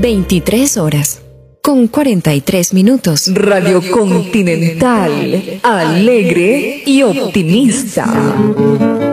23 horas, con 43 minutos. Radio Continental, alegre y optimista.